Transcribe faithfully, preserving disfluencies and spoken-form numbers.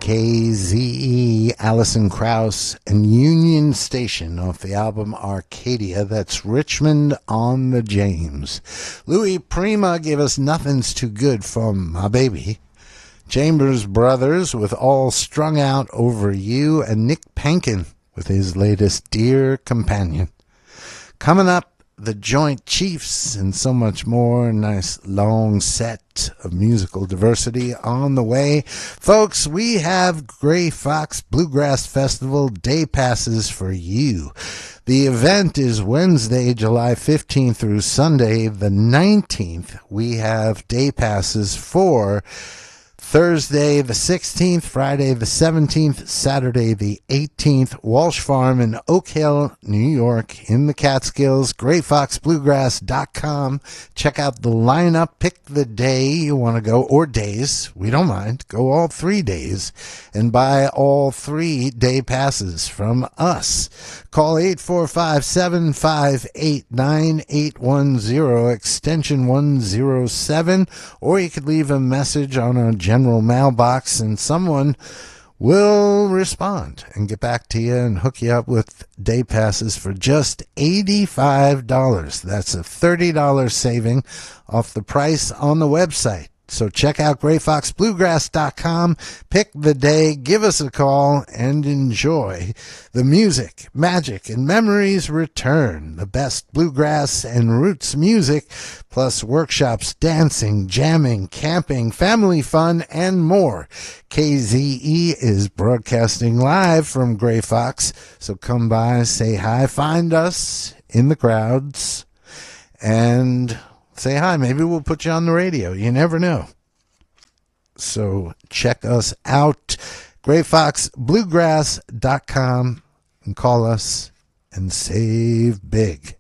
K Z E, Alison Krauss, and Union Station off the album Arcadia. That's Richmond on the James. Louis Prima gave us Nothing's Too Good from My Baby. Chambers Brothers with All Strung Out Over You, and Nick Pankin with his latest Dear Companion. Coming up, the Joint Chiefs and so much more. Nice long set of musical diversity on the way. Folks, we have Gray Fox Bluegrass Festival day passes for you. The event is Wednesday, July fifteenth through Sunday the nineteenth. We have day passes for Thursday the sixteenth, Friday the seventeenth, Saturday the eighteenth, Walsh Farm in Oak Hill, New York, in the Catskills. Gray Fox Bluegrass dot com. Check out the lineup. Pick the day you want to go, or days. We don't mind. Go all three days and buy all three day passes from us. Call eight four five, seven five eight, nine eight one zero, extension one oh seven, or you could leave a message on our general mailbox and someone will respond and get back to you and hook you up with day passes for just eighty-five dollars. That's a thirty dollars saving off the price on the website. So check out Gray Fox Bluegrass dot com, pick the day, give us a call, and enjoy. The music, magic, and memories return. The best bluegrass and roots music, plus workshops, dancing, jamming, camping, family fun, and more. K Z E is broadcasting live from Gray Fox, so come by, say hi, find us in the crowds, and say hi. Maybe we'll put you on the radio. You never know. So check us out, Gray Fox Bluegrass dot com, and call us and save big.